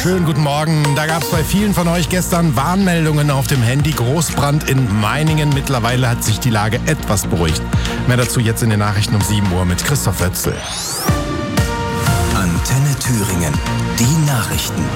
Schönen guten Morgen. Da gab es bei vielen von euch gestern Warnmeldungen auf dem Handy. Großbrand in Meiningen. Mittlerweile hat sich die Lage etwas beruhigt. Mehr dazu jetzt in den Nachrichten um 7 Uhr mit Christoph Wötzl. Antenne Thüringen. Die Nachrichten.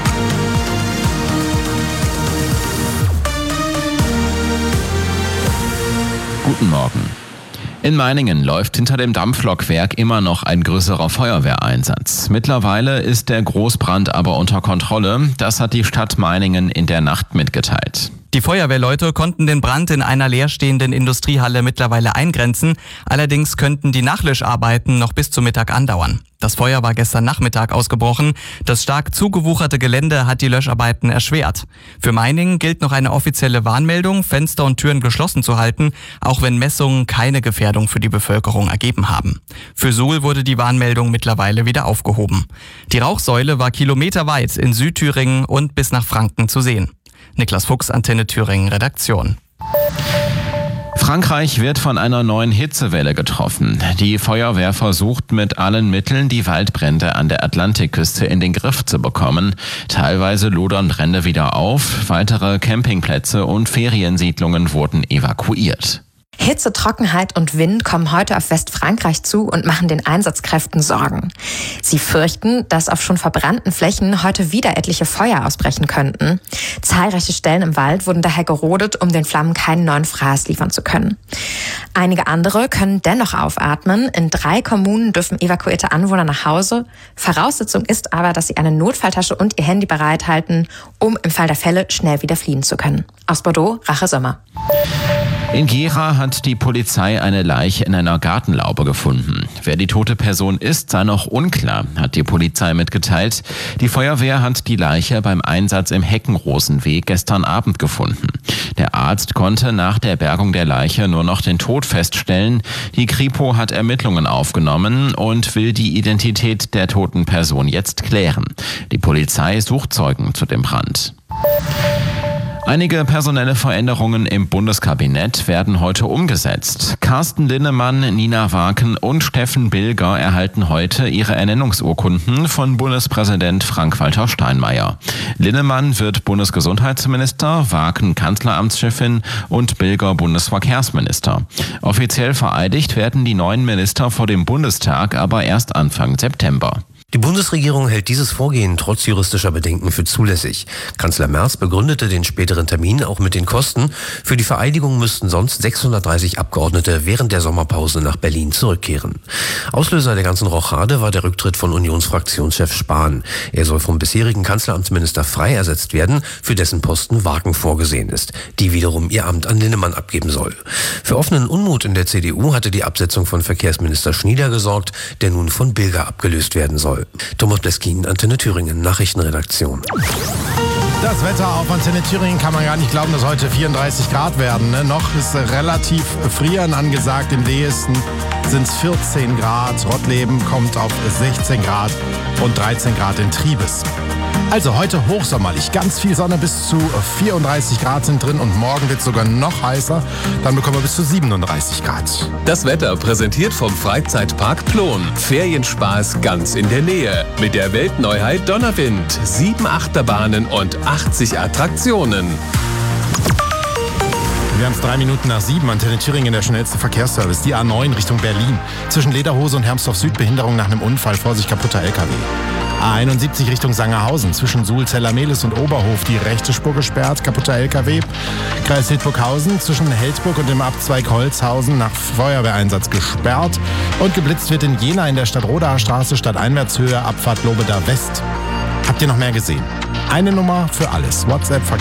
Guten Morgen. In Meiningen läuft hinter dem Dampflokwerk immer noch ein größerer Feuerwehreinsatz. Mittlerweile ist der Großbrand aber unter Kontrolle. Das hat die Stadt Meiningen in der Nacht mitgeteilt. Die Feuerwehrleute konnten den Brand in einer leerstehenden Industriehalle mittlerweile eingrenzen. Allerdings könnten die Nachlöscharbeiten noch bis zum Mittag andauern. Das Feuer war gestern Nachmittag ausgebrochen. Das stark zugewucherte Gelände hat die Löscharbeiten erschwert. Für Meiningen gilt noch eine offizielle Warnmeldung, Fenster und Türen geschlossen zu halten, auch wenn Messungen keine Gefährdung für die Bevölkerung ergeben haben. Für Suhl wurde die Warnmeldung mittlerweile wieder aufgehoben. Die Rauchsäule war kilometerweit in Südthüringen und bis nach Franken zu sehen. Niklas Fuchs, Antenne Thüringen, Redaktion. Frankreich wird von einer neuen Hitzewelle getroffen. Die Feuerwehr versucht mit allen Mitteln, die Waldbrände an der Atlantikküste in den Griff zu bekommen. Teilweise lodern Brände wieder auf. Weitere Campingplätze und Feriensiedlungen wurden evakuiert. Hitze, Trockenheit und Wind kommen heute auf Westfrankreich zu und machen den Einsatzkräften Sorgen. Sie fürchten, dass auf schon verbrannten Flächen heute wieder etliche Feuer ausbrechen könnten. Zahlreiche Stellen im Wald wurden daher gerodet, um den Flammen keinen neuen Fraß liefern zu können. Einige andere können dennoch aufatmen. In 3 Kommunen dürfen evakuierte Anwohner nach Hause. Voraussetzung ist aber, dass sie eine Notfalltasche und ihr Handy bereithalten, um im Fall der Fälle schnell wieder fliehen zu können. Aus Bordeaux, Rache Sommer. In Gera hat die Polizei eine Leiche in einer Gartenlaube gefunden. Wer die tote Person ist, sei noch unklar, hat die Polizei mitgeteilt. Die Feuerwehr hat die Leiche beim Einsatz im Heckenrosenweg gestern Abend gefunden. Der Arzt konnte nach der Bergung der Leiche nur noch den Tod feststellen. Die Kripo hat Ermittlungen aufgenommen und will die Identität der toten Person jetzt klären. Die Polizei sucht Zeugen zu dem Brand. Einige personelle Veränderungen im Bundeskabinett werden heute umgesetzt. Carsten Linnemann, Nina Waken und Steffen Bilger erhalten heute ihre Ernennungsurkunden von Bundespräsident Frank-Walter Steinmeier. Linnemann wird Bundesgesundheitsminister, Waken Kanzleramtschefin und Bilger Bundesverkehrsminister. Offiziell vereidigt werden die neuen Minister vor dem Bundestag aber erst Anfang September. Die Bundesregierung hält dieses Vorgehen trotz juristischer Bedenken für zulässig. Kanzler Merz begründete den späteren Termin auch mit den Kosten. Für die Vereidigung müssten sonst 630 Abgeordnete während der Sommerpause nach Berlin zurückkehren. Auslöser der ganzen Rochade war der Rücktritt von Unionsfraktionschef Spahn. Er soll vom bisherigen Kanzleramtsminister Frey ersetzt werden, für dessen Posten Waken vorgesehen ist, die wiederum ihr Amt an Linnemann abgeben soll. Für offenen Unmut in der CDU hatte die Absetzung von Verkehrsminister Schnieder gesorgt, der nun von Bilger abgelöst werden soll. Thomas Bleskin, Antenne Thüringen, Nachrichtenredaktion. Das Wetter auf Antenne Thüringen kann man gar nicht glauben, dass heute 34 Grad werden. Noch ist relativ Frieren angesagt. Im Lehesten sind es 14 Grad. Rottleben kommt auf 16 Grad und 13 Grad in Triebes. Also heute hochsommerlich. Ganz viel Sonne, bis zu 34 Grad sind drin und morgen wird es sogar noch heißer. Dann bekommen wir bis zu 37 Grad. Das Wetter präsentiert vom Freizeitpark Plon. Ferienspaß ganz in der Nähe. Mit der Weltneuheit Donnerwind. 7 Achterbahnen und 80 Attraktionen. Wir haben es 3 Minuten nach 7. Antenne Thüringen, der schnellste Verkehrsservice. Die A9 Richtung Berlin. Zwischen Lederhose und Hermsdorf Süd Behinderung nach einem Unfall. Vorsicht, kaputter LKW. A71 Richtung Sangerhausen. Zwischen Suhl, Zellermehlis und Oberhof. Die rechte Spur gesperrt. Kaputter LKW. Kreis Hildburghausen. Zwischen Helsburg und dem Abzweig Holzhausen nach Feuerwehreinsatz gesperrt. Und geblitzt wird in Jena in der Stadtrodaer Straße. Stadteinwärtshöhe. Abfahrt Lobeda West. Habt ihr noch mehr gesehen? Eine Nummer für alles. WhatsApp,